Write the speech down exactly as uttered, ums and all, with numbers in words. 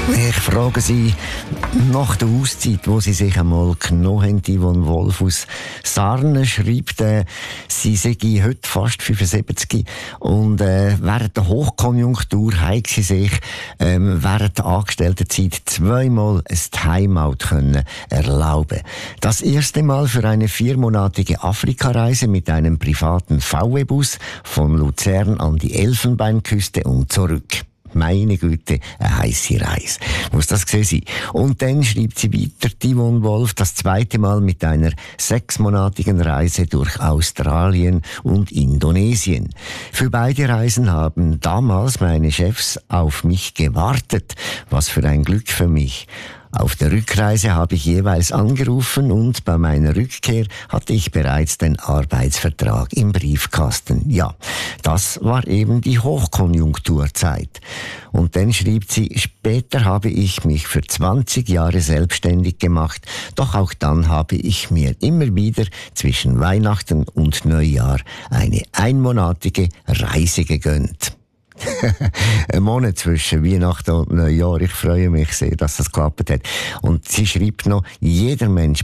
Ich frage Sie nach der Auszeit, wo Sie sich einmal genommen haben, Yvonne Wolf aus Sarnen, schreibt, äh, sie sei heute fast fünfundsiebzig und äh, während der Hochkonjunktur haben sie sich ähm, während der Angestelltenzeit zweimal ein Timeout können erlauben. Das erste Mal für eine viermonatige Afrikareise mit einem privaten V W-Bus von Luzern an die Elfenbeinküste und zurück. Meine Güte, eine heisse Reise. Muss das gewesen sein. Und dann schreibt sie weiter, Yvonne Wolf, das zweite Mal mit einer sechsmonatigen Reise durch Australien und Indonesien. Für beide Reisen haben damals meine Chefs auf mich gewartet. Was für ein Glück für mich. Auf der Rückreise habe ich jeweils angerufen und bei meiner Rückkehr hatte ich bereits den Arbeitsvertrag im Briefkasten. Ja, das war eben die Hochkonjunkturzeit. Und dann schrieb sie, später habe ich mich für zwanzig Jahre selbstständig gemacht, doch auch dann habe ich mir immer wieder zwischen Weihnachten und Neujahr eine einmonatige Reise gegönnt. Ein Monat zwischen Weihnachten und Neujahr. Ich freue mich sehr, dass das geklappt hat. Und sie schreibt noch, jeder Mensch